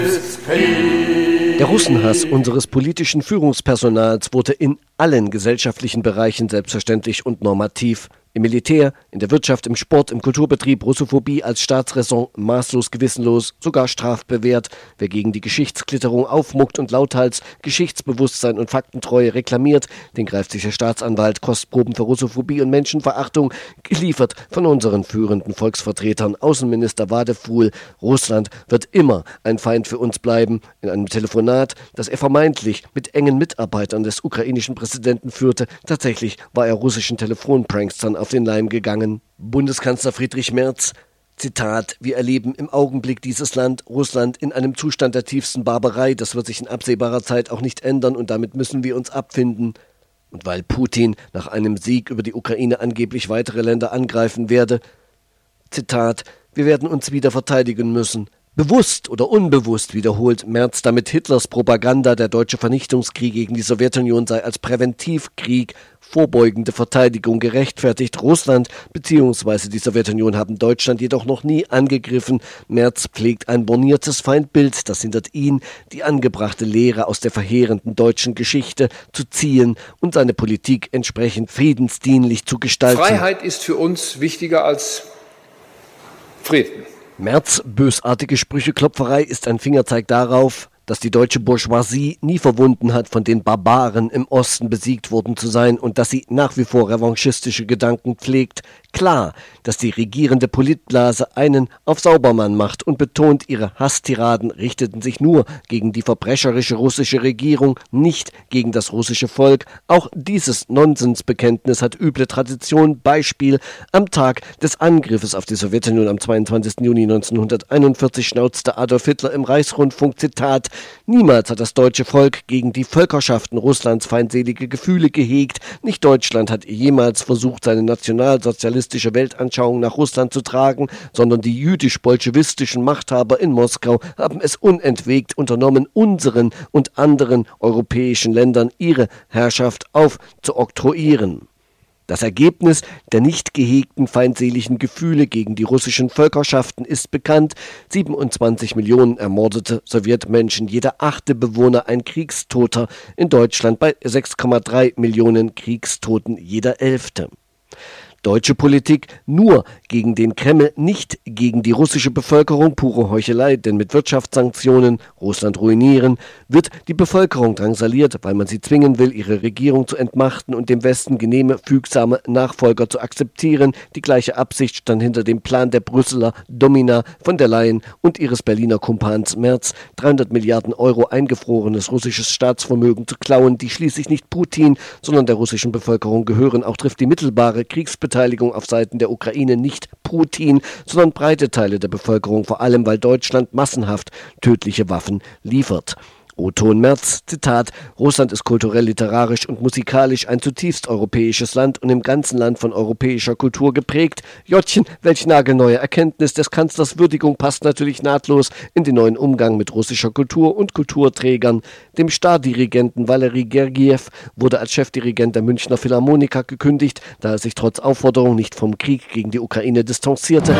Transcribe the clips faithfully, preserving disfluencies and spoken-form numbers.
Der Russenhass unseres politischen Führungspersonals wurde in allen gesellschaftlichen Bereichen selbstverständlich und normativ. Im Militär, in der Wirtschaft, im Sport, im Kulturbetrieb, Russophobie als Staatsräson maßlos gewissenlos, sogar strafbewehrt. Wer gegen die Geschichtsklitterung aufmuckt und lauthals Geschichtsbewusstsein und Faktentreue reklamiert, den greift sich der Staatsanwalt. Kostproben für Russophobie und Menschenverachtung, geliefert von unseren führenden Volksvertretern. Außenminister Wadefuhl: Russland wird immer ein Feind für uns bleiben. In einem Telefonat, das er vermeintlich mit engen Mitarbeitern des ukrainischen Präsidenten führte, tatsächlich war er russischen Telefonprankstern auf den Leim gegangen. Bundeskanzler Friedrich Merz: Zitat: Wir erleben im Augenblick dieses Land, Russland, in einem Zustand der tiefsten Barbarei. Das wird sich in absehbarer Zeit auch nicht ändern und damit müssen wir uns abfinden. Und weil Putin nach einem Sieg über die Ukraine angeblich weitere Länder angreifen werde, Zitat: Wir werden uns wieder verteidigen müssen. Bewusst oder unbewusst wiederholt Merz damit Hitlers Propaganda, der deutsche Vernichtungskrieg gegen die Sowjetunion sei als Präventivkrieg, vorbeugende Verteidigung gerechtfertigt. Russland bzw. die Sowjetunion haben Deutschland jedoch noch nie angegriffen. Merz pflegt ein borniertes Feindbild, das hindert ihn, die angebrachte Lehre aus der verheerenden deutschen Geschichte zu ziehen und seine Politik entsprechend friedensdienlich zu gestalten. Freiheit ist für uns wichtiger als Frieden. Merz' bösartige Sprücheklopferei ist ein Fingerzeig darauf, dass die deutsche Bourgeoisie nie verwunden hat, von den Barbaren im Osten besiegt worden zu sein und dass sie nach wie vor revanchistische Gedanken pflegt. Klar, dass die regierende Politblase einen auf Saubermann macht und betont, ihre Hasstiraden richteten sich nur gegen die verbrecherische russische Regierung, nicht gegen das russische Volk. Auch dieses Nonsensbekenntnis hat üble Tradition. Beispiel: Am Tag des Angriffes auf die Sowjetunion am zweiundzwanzigsten Juni neunzehnhunderteinundvierzig schnauzte Adolf Hitler im Reichsrundfunk: Zitat: Niemals hat das deutsche Volk gegen die Völkerschaften Russlands feindselige Gefühle gehegt. Nicht Deutschland hat jemals versucht, seine nationalsozialistische Weltanschauung nach Russland zu tragen, sondern die jüdisch-bolschewistischen Machthaber in Moskau haben es unentwegt unternommen, unseren und anderen europäischen Ländern ihre Herrschaft aufzuoktroyieren. Das Ergebnis der nicht gehegten feindseligen Gefühle gegen die russischen Völkerschaften ist bekannt. siebenundzwanzig Millionen ermordete Sowjetmenschen, jeder achte Bewohner ein Kriegstoter. In Deutschland bei sechs Komma drei Millionen Kriegstoten jeder elfte. Deutsche Politik nur gegen den Kreml, nicht gegen die russische Bevölkerung, pure Heuchelei, denn mit Wirtschaftssanktionen Russland ruinieren, wird die Bevölkerung drangsaliert, weil man sie zwingen will, ihre Regierung zu entmachten und dem Westen genehme, fügsame Nachfolger zu akzeptieren. Die gleiche Absicht stand hinter dem Plan der Brüsseler Domina von der Leyen und ihres Berliner Kumpans Merz, dreihundert Milliarden Euro eingefrorenes russisches Staatsvermögen zu klauen, die schließlich nicht Putin, sondern der russischen Bevölkerung gehören. Auch trifft die mittelbare Kriegsbeteiligung auf Seiten der Ukraine nicht Putin, sondern breite Teile der Bevölkerung, vor allem weil Deutschland massenhaft tödliche Waffen liefert. O-Ton Merz: Zitat: Russland ist kulturell, literarisch und musikalisch ein zutiefst europäisches Land und im ganzen Land von europäischer Kultur geprägt. Jottchen, welch nagelneue Erkenntnis des Kanzlers Würdigung passt natürlich nahtlos in den neuen Umgang mit russischer Kultur und Kulturträgern. Dem Stardirigenten Valery Gergiev wurde als Chefdirigent der Münchner Philharmoniker gekündigt, da er sich trotz Aufforderung nicht vom Krieg gegen die Ukraine distanzierte.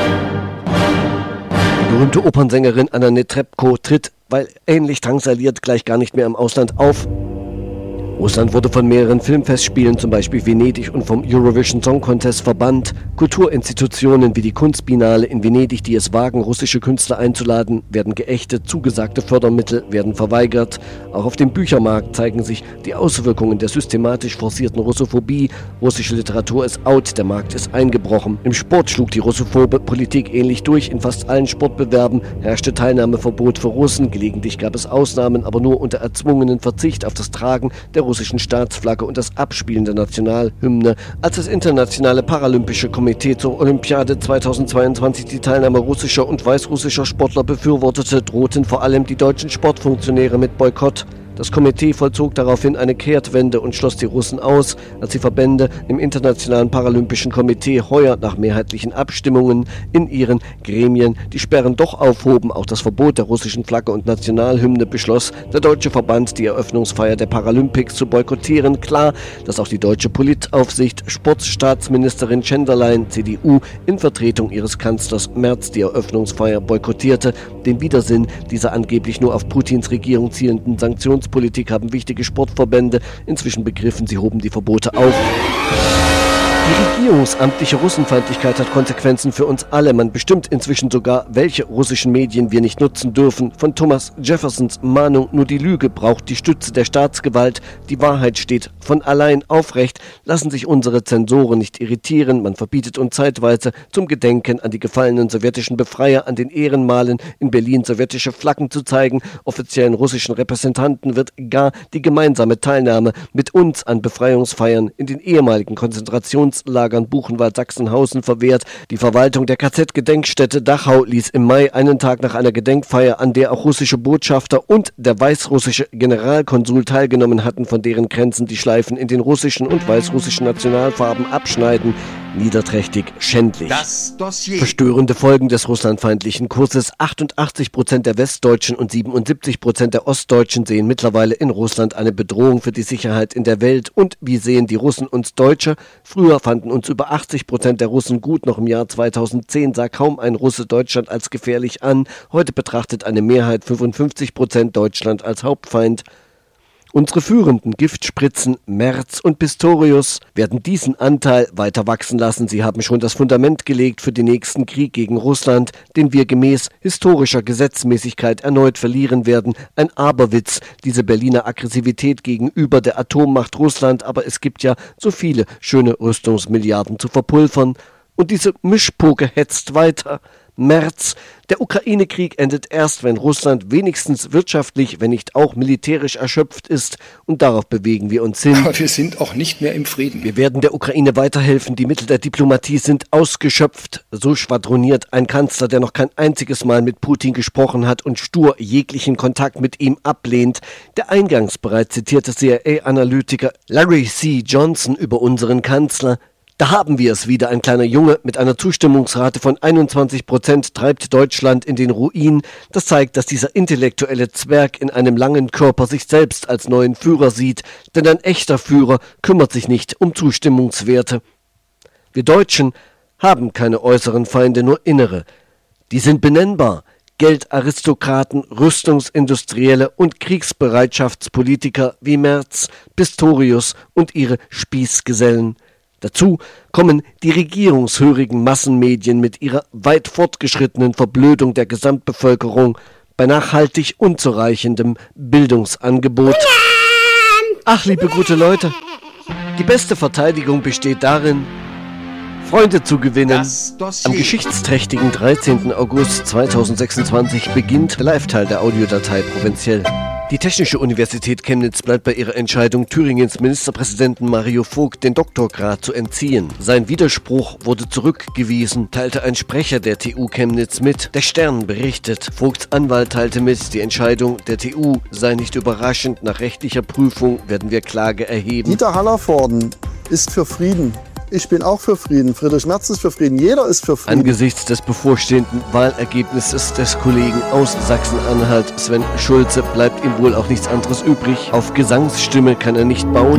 Die berühmte Opernsängerin Anna Netrebko tritt, weil ähnlich drangsaliert, gleich gar nicht mehr im Ausland auf. Russland wurde von mehreren Filmfestspielen, zum Beispiel Venedig, und vom Eurovision Song Contest verbannt. Kulturinstitutionen wie die Kunstbiennale in Venedig, die es wagen, russische Künstler einzuladen, werden geächtet, zugesagte Fördermittel werden verweigert. Auch auf dem Büchermarkt zeigen sich die Auswirkungen der systematisch forcierten Russophobie. Russische Literatur ist out, der Markt ist eingebrochen. Im Sport schlug die russophobe Politik ähnlich durch. In fast allen Sportbewerben herrschte Teilnahmeverbot für Russen. Gelegentlich gab es Ausnahmen, aber nur unter erzwungenen Verzicht auf das Tragen der russischen Staatsflagge und das Abspielen der Nationalhymne. Als das Internationale Paralympische Komitee zur Olympiade zweitausendzweiundzwanzig die Teilnahme russischer und weißrussischer Sportler befürwortete, drohten vor allem die deutschen Sportfunktionäre mit Boykott. Das Komitee vollzog daraufhin eine Kehrtwende und schloss die Russen aus, als die Verbände im Internationalen Paralympischen Komitee heuer nach mehrheitlichen Abstimmungen in ihren Gremien die Sperren doch aufhoben. Auch das Verbot der russischen Flagge und Nationalhymne beschloss der Deutsche Verband, die Eröffnungsfeier der Paralympics zu boykottieren. Klar, dass auch die deutsche Politaufsicht, Sportstaatsministerin Schenderlein, C D U, in Vertretung ihres Kanzlers Merz die Eröffnungsfeier boykottierte. Den Widersinn dieser angeblich nur auf Putins Regierung zielenden Sanktionspolitik haben wichtige Sportverbände inzwischen begriffen. Sie hoben die Verbote auf. Die regierungsamtliche Russenfeindlichkeit hat Konsequenzen für uns alle. Man bestimmt inzwischen sogar, welche russischen Medien wir nicht nutzen dürfen. Von Thomas Jeffersons Mahnung, nur die Lüge braucht die Stütze der Staatsgewalt. Die Wahrheit steht von allein aufrecht. Lassen sich unsere Zensoren nicht irritieren. Man verbietet uns zeitweise zum Gedenken an die gefallenen sowjetischen Befreier an den Ehrenmalen in Berlin sowjetische Flaggen zu zeigen. Offiziellen russischen Repräsentanten wird gar die gemeinsame Teilnahme mit uns an Befreiungsfeiern in den ehemaligen Konzentrations Lagern Buchenwald, Sachsenhausen verwehrt. Die Verwaltung der K Z-Gedenkstätte Dachau ließ im Mai, einen Tag nach einer Gedenkfeier, an der auch russische Botschafter und der weißrussische Generalkonsul teilgenommen hatten, von deren Grenzen die Schleifen in den russischen und weißrussischen Nationalfarben abschneiden. Niederträchtig, schändlich. Das Dossier. Verstörende Folgen des russlandfeindlichen Kurses. achtundachtzig Prozent der Westdeutschen und siebenundsiebzig Prozent der Ostdeutschen sehen mittlerweile in Russland eine Bedrohung für die Sicherheit in der Welt. Und wie sehen die Russen uns Deutsche? Früher fanden uns über achtzig Prozent der Russen gut. Noch im Jahr zweitausendzehn sah kaum ein Russe Deutschland als gefährlich an. Heute betrachtet eine Mehrheit, fünfundfünfzig Prozent, Deutschland als Hauptfeind. Unsere führenden Giftspritzen Merz und Pistorius werden diesen Anteil weiter wachsen lassen. Sie haben schon das Fundament gelegt für den nächsten Krieg gegen Russland, den wir gemäß historischer Gesetzmäßigkeit erneut verlieren werden. Ein Aberwitz, diese Berliner Aggressivität gegenüber der Atommacht Russland, aber es gibt ja so viele schöne Rüstungsmilliarden zu verpulvern. Und diese Mischpoke hetzt weiter. März. Der Ukraine-Krieg endet erst, wenn Russland wenigstens wirtschaftlich, wenn nicht auch militärisch erschöpft ist. Und darauf bewegen wir uns hin. Aber wir sind auch nicht mehr im Frieden. Wir werden der Ukraine weiterhelfen. Die Mittel der Diplomatie sind ausgeschöpft. So schwadroniert ein Kanzler, der noch kein einziges Mal mit Putin gesprochen hat und stur jeglichen Kontakt mit ihm ablehnt. Der eingangs bereits zitierte C I A-Analytiker Larry C. Johnson über unseren Kanzler. Da haben wir es wieder, ein kleiner Junge mit einer Zustimmungsrate von einundzwanzig Prozent treibt Deutschland in den Ruin. Das zeigt, dass dieser intellektuelle Zwerg in einem langen Körper sich selbst als neuen Führer sieht. Denn ein echter Führer kümmert sich nicht um Zustimmungswerte. Wir Deutschen haben keine äußeren Feinde, nur innere. Die sind benennbar. Geldaristokraten, Rüstungsindustrielle und Kriegsbereitschaftspolitiker wie Merz, Pistorius und ihre Spießgesellen. Dazu kommen die regierungshörigen Massenmedien mit ihrer weit fortgeschrittenen Verblödung der Gesamtbevölkerung bei nachhaltig unzureichendem Bildungsangebot. Ach, liebe gute Leute, die beste Verteidigung besteht darin, Freunde zu gewinnen. Am geschichtsträchtigen dreizehnten August zweitausendsechsundzwanzig beginnt der Live-Teil der Audiodatei Provinziell. Die Technische Universität Chemnitz bleibt bei ihrer Entscheidung, Thüringens Ministerpräsidenten Mario Vogt den Doktorgrad zu entziehen. Sein Widerspruch wurde zurückgewiesen, teilte ein Sprecher der T U Chemnitz mit. Der Stern berichtet, Vogts Anwalt teilte mit, die Entscheidung der T U sei nicht überraschend. Nach rechtlicher Prüfung werden wir Klage erheben. Dieter Hallervorden ist für Frieden. Ich bin auch für Frieden. Friedrich Merz ist für Frieden. Jeder ist für Frieden. Angesichts des bevorstehenden Wahlergebnisses des Kollegen aus Sachsen-Anhalt, Sven Schulze, bleibt ihm wohl auch nichts anderes übrig. Auf Gesangsstimme kann er nicht bauen.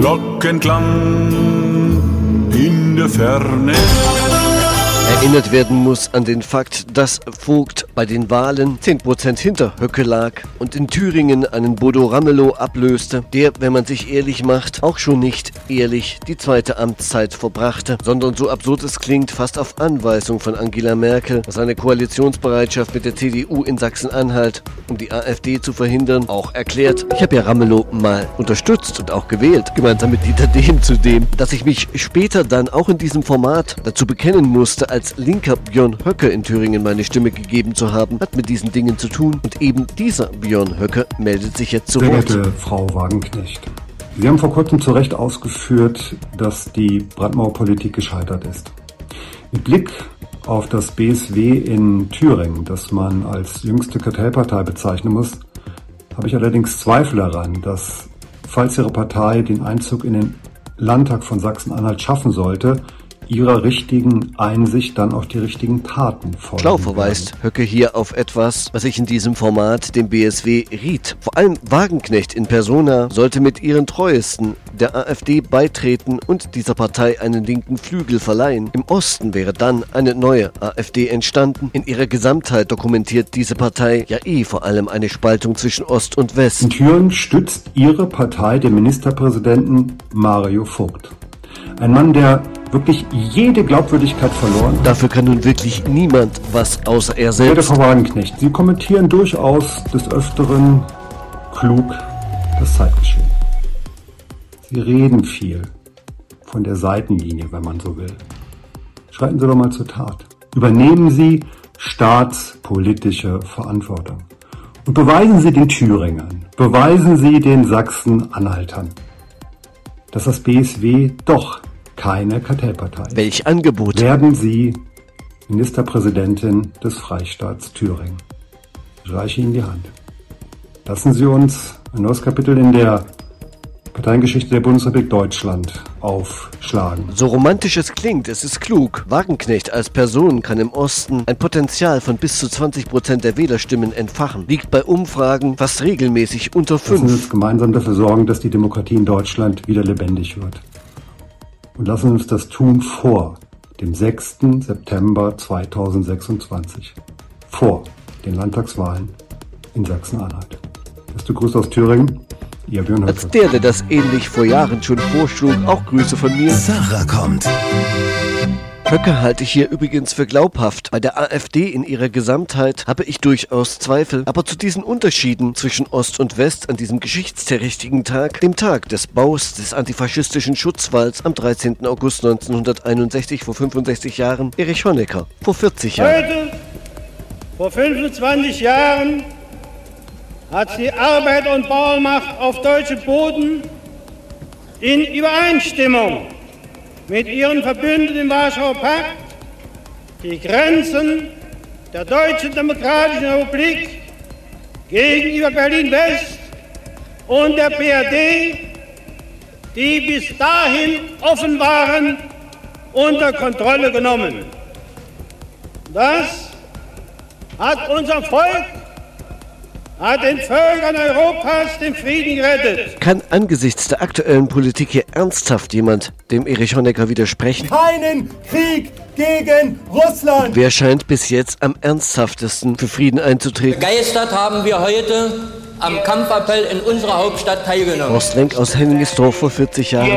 Glockenklang in der Ferne. Erinnert werden muss an den Fakt, dass Vogt bei den Wahlen zehn Prozent hinter Höcke lag und in Thüringen einen Bodo Ramelow ablöste, der, wenn man sich ehrlich macht, auch schon nicht ehrlich die zweite Amtszeit verbrachte, sondern so absurd es klingt, fast auf Anweisung von Angela Merkel, seine Koalitionsbereitschaft mit der C D U in Sachsen-Anhalt, um die AfD zu verhindern, auch erklärt. Ich habe ja Ramelow mal unterstützt und auch gewählt, gemeinsam mit Dieter Dehm zudem, dass ich mich später dann auch in diesem Format dazu bekennen musste, als linker Björn Höcke in Thüringen meine Stimme gegeben zu haben, hat mit diesen Dingen zu tun. Und eben dieser Björn Höcke meldet sich jetzt zu Wort. Sehr geehrte Frau Wagenknecht, Sie haben vor kurzem zu Recht ausgeführt, dass die Brandmauerpolitik gescheitert ist. Mit Blick auf das B S W in Thüringen, das man als jüngste Kartellpartei bezeichnen muss, habe ich allerdings Zweifel daran, dass, falls Ihre Partei den Einzug in den Landtag von Sachsen-Anhalt schaffen sollte, ihrer richtigen Einsicht dann auch die richtigen Taten folgen. Schlau verweist Höcke hier auf etwas, was sich in diesem Format dem B S W riet. Vor allem Wagenknecht in persona sollte mit ihren Treuesten der AfD beitreten und dieser Partei einen linken Flügel verleihen. Im Osten wäre dann eine neue AfD entstanden. In ihrer Gesamtheit dokumentiert diese Partei ja eh vor allem eine Spaltung zwischen Ost und West. In Thüringen stützt ihre Partei den Ministerpräsidenten Mario Vogt. Ein Mann, der wirklich jede Glaubwürdigkeit verloren hat. Dafür kann nun wirklich niemand was außer er selbst. Werte Frau Wagenknecht, Sie kommentieren durchaus des Öfteren klug das Zeitgeschehen. Sie reden viel von der Seitenlinie, wenn man so will. Schreiten Sie doch mal zur Tat. Übernehmen Sie staatspolitische Verantwortung. Und beweisen Sie den Thüringern, beweisen Sie den Sachsen-Anhaltern, dass das B S W doch keine Kartellpartei ist. Welch Angebot? Werden Sie Ministerpräsidentin des Freistaats Thüringen. Ich reiche Ihnen die Hand. Lassen Sie uns ein neues Kapitel in der Parteiengeschichte der Bundesrepublik Deutschland aufschlagen. So romantisch es klingt, es ist klug. Wagenknecht als Person kann im Osten ein Potenzial von bis zu zwanzig Prozent der Wählerstimmen entfachen. Liegt bei Umfragen fast regelmäßig unter fünf. Lassen Sie uns gemeinsam dafür sorgen, dass die Demokratie in Deutschland wieder lebendig wird. Und lassen Sie uns das tun vor dem sechsten September zweitausendsechsundzwanzig. Vor den Landtagswahlen in Sachsen-Anhalt. Beste Grüße aus Thüringen. Ihr Björn Höcke. Als der, der das ähnlich vor Jahren schon vorschlug, auch Grüße von mir. Sarah kommt. Höcke halte ich hier übrigens für glaubhaft. Bei der AfD in ihrer Gesamtheit habe ich durchaus Zweifel. Aber zu diesen Unterschieden zwischen Ost und West an diesem geschichtsträchtigen Tag, dem Tag des Baus des antifaschistischen Schutzwalls am dreizehnten August neunzehnhunderteinundsechzig, vor fünfundsechzig Jahren, Erich Honecker, vor vierzig Jahren. Heute, vor fünfundzwanzig Jahren, hat die Arbeit- und Bauernmacht auf deutschem Boden in Übereinstimmung mit ihren Verbündeten im Warschauer Pakt die Grenzen der Deutschen Demokratischen Republik gegenüber Berlin-West und der B R D, die bis dahin offen waren, unter Kontrolle genommen. Das hat unser Volk, hat den Völkern Europas den Frieden gerettet. Kann angesichts der aktuellen Politik hier ernsthaft jemand dem Erich Honecker widersprechen? Keinen Krieg gegen Russland! Wer scheint bis jetzt am ernsthaftesten für Frieden einzutreten? Begeistert haben wir heute am Kampfappell in unserer Hauptstadt teilgenommen. Horst Renk aus Hennigsdorf vor vierzig Jahren.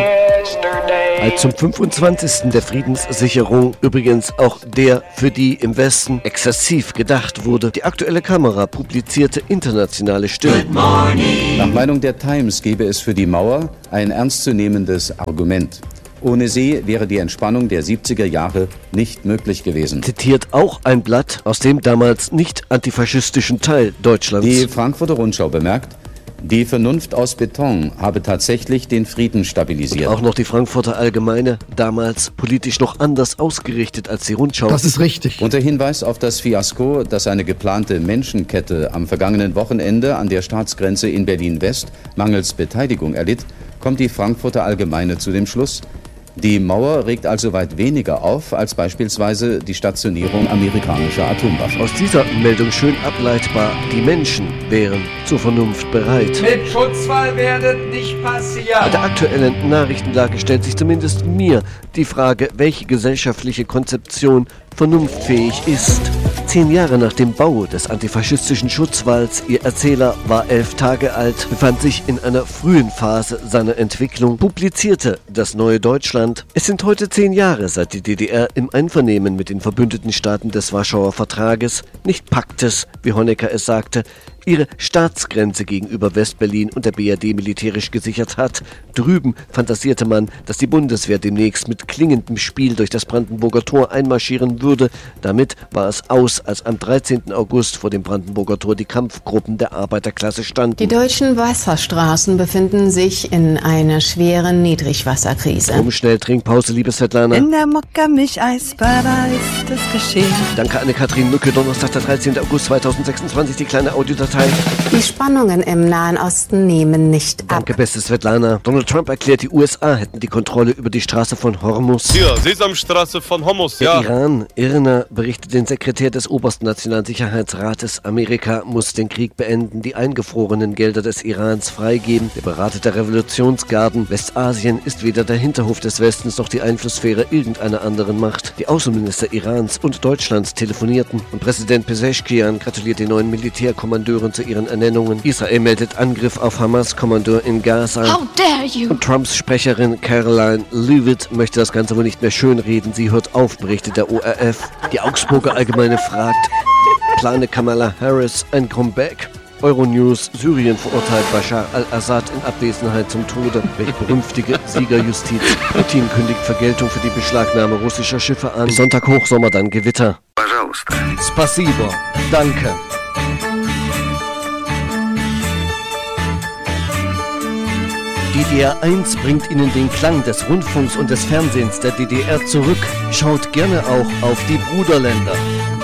Als zum fünfundzwanzigsten der Friedenssicherung, übrigens auch der, für die im Westen exzessiv gedacht wurde. Die aktuelle Kamera publizierte internationale Stimmen. Nach Meinung der Times gäbe es für die Mauer ein ernstzunehmendes Argument. Ohne sie wäre die Entspannung der siebziger Jahre nicht möglich gewesen. Zitiert auch ein Blatt aus dem damals nicht antifaschistischen Teil Deutschlands. Die Frankfurter Rundschau bemerkt, die Vernunft aus Beton habe tatsächlich den Frieden stabilisiert. Und auch noch die Frankfurter Allgemeine, damals politisch noch anders ausgerichtet als die Rundschau. Das ist richtig. Unter Hinweis auf das Fiasko, das eine geplante Menschenkette am vergangenen Wochenende an der Staatsgrenze in Berlin-West mangels Beteiligung erlitt, kommt die Frankfurter Allgemeine zu dem Schluss, die Mauer regt also weit weniger auf als beispielsweise die Stationierung amerikanischer Atomwaffen. Aus dieser Meldung schön ableitbar, die Menschen wären zur Vernunft bereit. Mit Schutzwall wird nicht passieren. Bei der aktuellen Nachrichtenlage stellt sich zumindest mir die Frage, welche gesellschaftliche Konzeption vernunftfähig ist. Zehn Jahre nach dem Bau des antifaschistischen Schutzwalls, ihr Erzähler war elf Tage alt, befand sich in einer frühen Phase seiner Entwicklung, publizierte das neue Deutschland. Es sind heute zehn Jahre, seit die D D R im Einvernehmen mit den verbündeten Staaten des Warschauer Vertrages, nicht Paktes, wie Honecker es sagte, ihre Staatsgrenze gegenüber Westberlin und der B R D militärisch gesichert hat. Drüben fantasierte man, dass die Bundeswehr demnächst mit klingendem Spiel durch das Brandenburger Tor einmarschieren würde. Damit war es aus, als am dreizehnten August vor dem Brandenburger Tor die Kampfgruppen der Arbeiterklasse standen. Die deutschen Wasserstraßen befinden sich in einer schweren Niedrigwasserkrise. Drum schnell Trinkpause, liebe Svetlana. In der Mokka-Milch-Eisbar, da ist es geschehen. Danke, Anne-Kathrin Mücke, Donnerstag, der dreizehnten August zweitausendsechsundzwanzig, die kleine Audiodatei. Die Spannungen im Nahen Osten nehmen nicht ab. Danke, beste Svetlana. Donald Trump erklärt, die U S A hätten die Kontrolle über die Straße von Hormuz. Hier, Sesamstraße von Hormuz, ja. Der Iran, Irna, berichtet den Sekretär des obersten Nationalen Sicherheitsrates. Amerika muss den Krieg beenden, die eingefrorenen Gelder des Irans freigeben. Der Berater der Revolutionsgarden. Westasien ist weder der Hinterhof des Westens noch die Einflusssphäre irgendeiner anderen Macht. Die Außenminister Irans und Deutschlands telefonierten und Präsident Pezeshkian gratuliert den neuen Militärkommandeuren zu ihren Ernennungen. Israel meldet Angriff auf Hamas-Kommandeur in Gaza. How dare you? Und Trumps Sprecherin Caroline Leavitt möchte das Ganze wohl nicht mehr schönreden. Sie hört auf, berichtet der O R F. Die Augsburger Allgemeine fragt, plane Kamala Harris ein Comeback? Euronews, Syrien verurteilt Bashar al-Assad in Abwesenheit zum Tode. Welche berühmtige Siegerjustiz. Putin kündigt Vergeltung für die Beschlagnahme russischer Schiffe an. Sonntag Hochsommer, dann Gewitter. Spasibo. Danke. D D R eins bringt Ihnen den Klang des Rundfunks und des Fernsehens der D D R zurück. Schaut gerne auch auf die Bruderländer.